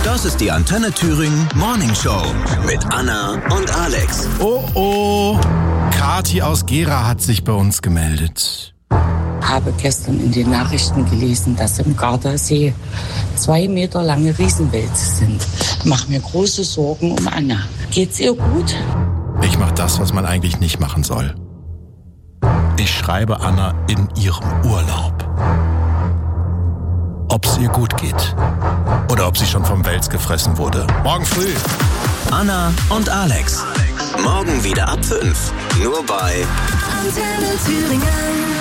Das ist die Antenne Thüringen Morning Show mit Anna und Alex. Oh, Kathi aus Gera hat sich bei uns gemeldet. Habe gestern in den Nachrichten gelesen, dass im Gardasee 2 Meter lange Riesenwälze sind. Mach mir große Sorgen um Anna. Geht's ihr gut? Ich mache das, was man eigentlich nicht machen soll. Ich schreibe Anna in ihrem Urlaub. Ob es ihr gut geht oder ob sie schon vom Wels gefressen wurde. Morgen früh. Anna und Alex. Morgen wieder ab 5. Nur bei Antenne Thüringen.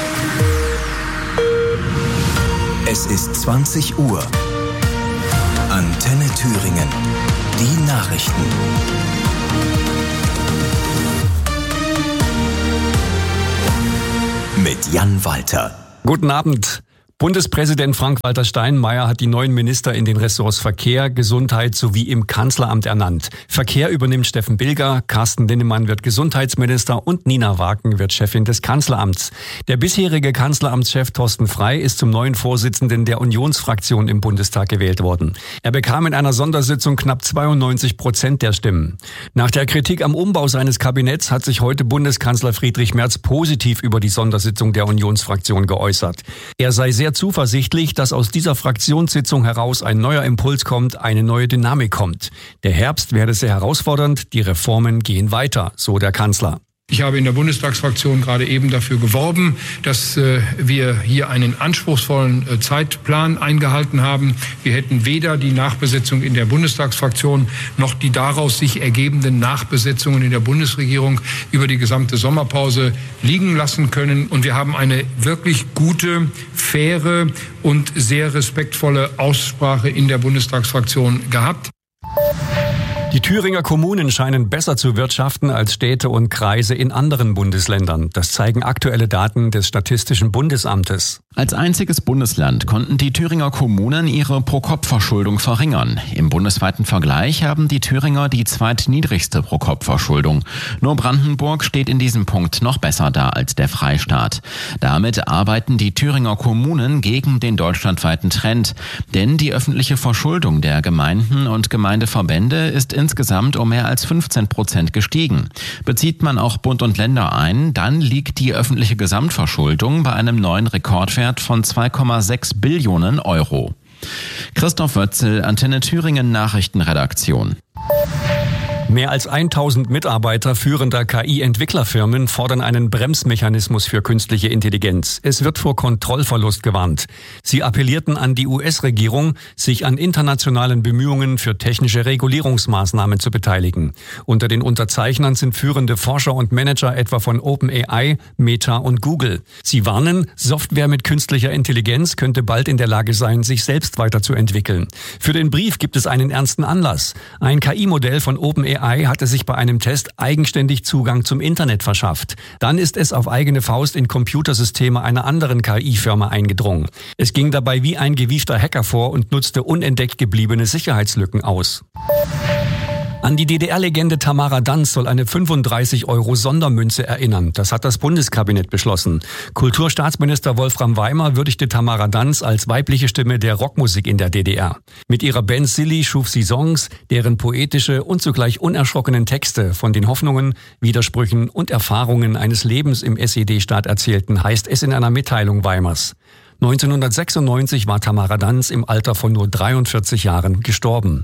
Es ist 20 Uhr. Antenne Thüringen. Die Nachrichten. Mit Jan Walter. Guten Abend. Bundespräsident Frank-Walter Steinmeier hat die neuen Minister in den Ressorts Verkehr, Gesundheit sowie im Kanzleramt ernannt. Verkehr übernimmt Steffen Bilger, Carsten Linnemann wird Gesundheitsminister und Nina Waken wird Chefin des Kanzleramts. Der bisherige Kanzleramtschef Thorsten Frey ist zum neuen Vorsitzenden der Unionsfraktion im Bundestag gewählt worden. Er bekam in einer Sondersitzung knapp 92% der Stimmen. Nach der Kritik am Umbau seines Kabinetts hat sich heute Bundeskanzler Friedrich Merz positiv über die Sondersitzung der Unionsfraktion geäußert. Er sei sehr zuversichtlich, dass aus dieser Fraktionssitzung heraus ein neuer Impuls kommt, eine neue Dynamik kommt. Der Herbst werde sehr herausfordernd, die Reformen gehen weiter, so der Kanzler. Ich habe in der Bundestagsfraktion gerade eben dafür geworben, dass wir hier einen anspruchsvollen Zeitplan eingehalten haben. Wir hätten weder die Nachbesetzung in der Bundestagsfraktion noch die daraus sich ergebenden Nachbesetzungen in der Bundesregierung über die gesamte Sommerpause liegen lassen können. Und wir haben eine wirklich gute, faire und sehr respektvolle Aussprache in der Bundestagsfraktion gehabt. Die Thüringer Kommunen scheinen besser zu wirtschaften als Städte und Kreise in anderen Bundesländern. Das zeigen aktuelle Daten des Statistischen Bundesamtes. Als einziges Bundesland konnten die Thüringer Kommunen ihre Pro-Kopf-Verschuldung verringern. Im bundesweiten Vergleich haben die Thüringer die zweitniedrigste Pro-Kopf-Verschuldung. Nur Brandenburg steht in diesem Punkt noch besser da als der Freistaat. Damit arbeiten die Thüringer Kommunen gegen den deutschlandweiten Trend. Denn die öffentliche Verschuldung der Gemeinden und Gemeindeverbände ist insgesamt um mehr als 15% gestiegen. Bezieht man auch Bund und Länder ein, dann liegt die öffentliche Gesamtverschuldung bei einem neuen Rekordwert von 2,6 Billionen Euro. Christoph Wötzel, Antenne Thüringen Nachrichtenredaktion. Mehr als 1000 Mitarbeiter führender KI-Entwicklerfirmen fordern einen Bremsmechanismus für künstliche Intelligenz. Es wird vor Kontrollverlust gewarnt. Sie appellierten an die US-Regierung, sich an internationalen Bemühungen für technische Regulierungsmaßnahmen zu beteiligen. Unter den Unterzeichnern sind führende Forscher und Manager etwa von OpenAI, Meta und Google. Sie warnen, Software mit künstlicher Intelligenz könnte bald in der Lage sein, sich selbst weiterzuentwickeln. Für den Brief gibt es einen ernsten Anlass. Ein KI-Modell von OpenAI hatte sich bei einem Test eigenständig Zugang zum Internet verschafft. Dann ist es auf eigene Faust in Computersysteme einer anderen KI-Firma eingedrungen. Es ging dabei wie ein gewiefter Hacker vor und nutzte unentdeckt gebliebene Sicherheitslücken aus. An die DDR-Legende Tamara Danz soll eine 35-Euro-Sondermünze erinnern. Das hat das Bundeskabinett beschlossen. Kulturstaatsminister Wolfram Weimer würdigte Tamara Danz als weibliche Stimme der Rockmusik in der DDR. Mit ihrer Band Silly schuf sie Songs, deren poetische und zugleich unerschrockenen Texte von den Hoffnungen, Widersprüchen und Erfahrungen eines Lebens im SED-Staat erzählten, heißt es in einer Mitteilung Weimers. 1996 war Tamara Danz im Alter von nur 43 Jahren gestorben.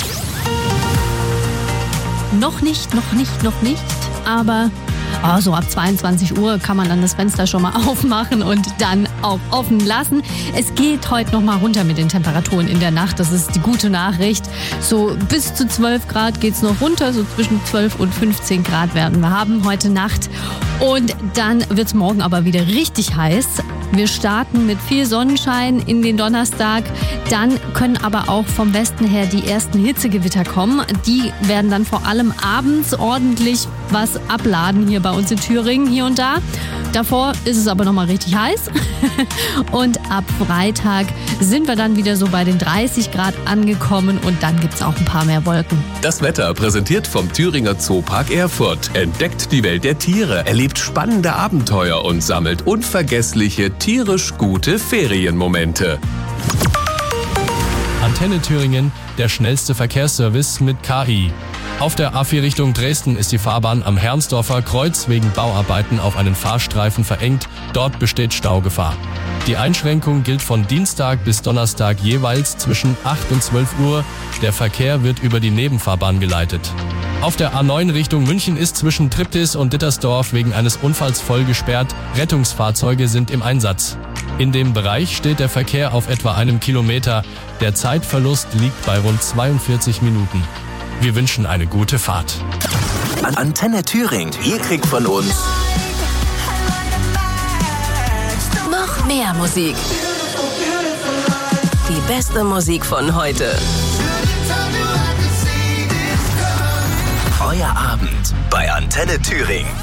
Noch nicht, aber so ab 22 Uhr kann man dann das Fenster schon mal aufmachen und dann auch offen lassen. Es geht heute noch mal runter mit den Temperaturen in der Nacht, das ist die gute Nachricht. So bis zu 12 Grad geht's noch runter, so zwischen 12 und 15 Grad werden wir haben heute Nacht. Und dann wird's morgen aber wieder richtig heiß. Wir starten mit viel Sonnenschein in den Donnerstag. Dann können aber auch vom Westen her die ersten Hitzegewitter kommen. Die werden dann vor allem abends ordentlich was abladen hier bei uns in Thüringen, hier und da. Davor ist es aber nochmal richtig heiß. Und ab Freitag sind wir dann wieder so bei den 30 Grad angekommen und dann gibt's auch ein paar mehr Wolken. Das Wetter präsentiert vom Thüringer Zoopark Erfurt. Entdeckt die Welt der Tiere, erlebt spannende Abenteuer und sammelt unvergessliche, tierisch gute Ferienmomente. Antenne Thüringen, der schnellste Verkehrsservice mit KI. Auf der A4 Richtung Dresden ist die Fahrbahn am Hermsdorfer Kreuz wegen Bauarbeiten auf einen Fahrstreifen verengt. Dort besteht Staugefahr. Die Einschränkung gilt von Dienstag bis Donnerstag jeweils zwischen 8 und 12 Uhr. Der Verkehr wird über die Nebenfahrbahn geleitet. Auf der A9 Richtung München ist zwischen Triptis und Dittersdorf wegen eines Unfalls voll gesperrt. Rettungsfahrzeuge sind im Einsatz. In dem Bereich steht der Verkehr auf etwa 1 Kilometer. Der Zeitverlust liegt bei rund 42 Minuten. Wir wünschen eine gute Fahrt. Antenne Thüringen. Ihr kriegt von uns Noch mehr Musik. Die beste Musik von heute. Euer Abend bei Antenne Thüringen.